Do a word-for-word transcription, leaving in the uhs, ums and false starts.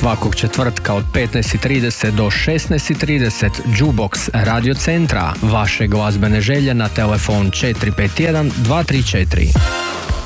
svakog četvrtka od petnaest i trideset do šesnaest i trideset Jukebox Radio Centra. Vaše glazbene želje na telefon četiri pet jedan dva tri četiri.